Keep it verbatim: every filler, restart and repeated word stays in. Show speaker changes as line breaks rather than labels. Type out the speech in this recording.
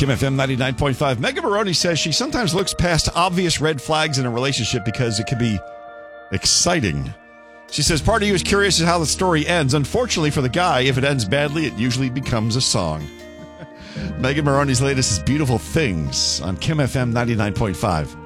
Kim F M ninety-nine point five. Megan Maroney says she sometimes looks past obvious red flags in a relationship because it can be exciting. She says part of you is curious as how the story ends. Unfortunately for the guy, if it ends badly, it usually becomes a song. Megan Maroney's latest is Beautiful Things on Kim F M ninety-nine point five.